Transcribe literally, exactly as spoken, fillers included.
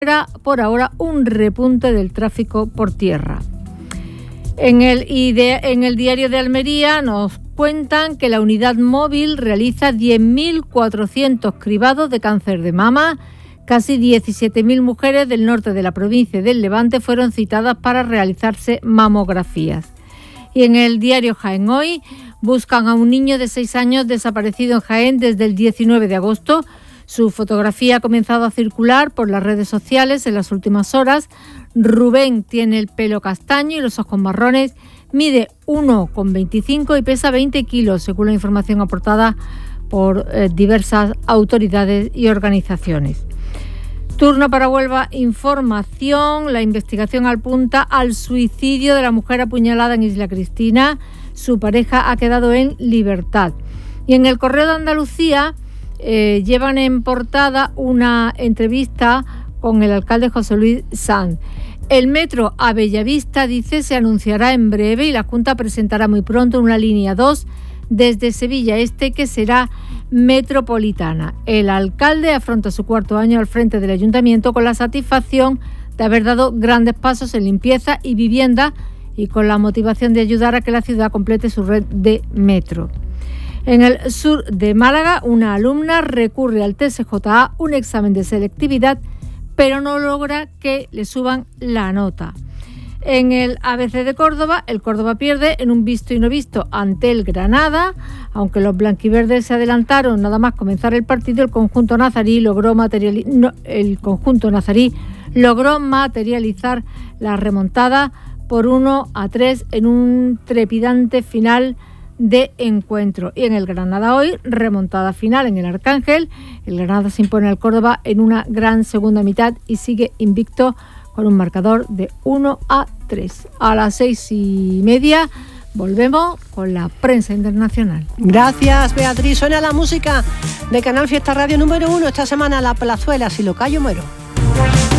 por ahora un repunte del tráfico por tierra. En el, ide, en el diario de Almería nos cuentan que la unidad móvil realiza diez mil cuatrocientos cribados de cáncer de mama. Casi diecisiete mil mujeres del norte de la provincia del Levante fueron citadas para realizarse mamografías. Y en el diario Jaén Hoy buscan a un niño de seis años desaparecido en Jaén desde el diecinueve de agosto. Su fotografía ha comenzado a circular por las redes sociales en las últimas horas. Rubén tiene el pelo castaño y los ojos marrones, mide uno coma veinticinco y pesa veinte kilos, según la información aportada por eh, diversas autoridades y organizaciones. Turno para Huelva Información. La investigación apunta al suicidio de la mujer apuñalada en Isla Cristina. Su pareja ha quedado en libertad. Y en el Correo de Andalucía eh, llevan en portada una entrevista con el alcalde José Luis Sanz. El metro a Bellavista, dice, se anunciará en breve y la Junta presentará muy pronto una línea dos desde Sevilla Este que será metropolitana. El alcalde afronta su cuarto año al frente del ayuntamiento con la satisfacción de haber dado grandes pasos en limpieza y vivienda y con la motivación de ayudar a que la ciudad complete su red de metro. En el sur de Málaga, una alumna recurre al T S J A, un examen de selectividad, pero no logra que le suban la nota. En el A B C de Córdoba, el Córdoba pierde en un visto y no visto ante el Granada. Aunque los blanquiverdes se adelantaron nada más comenzar el partido, el conjunto nazarí logró, materiali- no, el conjunto nazarí logró materializar la remontada por uno a tres en un trepidante final de encuentro. Y en el Granada Hoy, remontada final en el Arcángel. El Granada se impone al Córdoba en una gran segunda mitad y sigue invicto con un marcador de uno a tres. A las seis y media volvemos con la prensa internacional. Gracias, Beatriz. Suena la música de Canal Fiesta Radio número uno. Esta semana La Plazuela, si lo callo muero.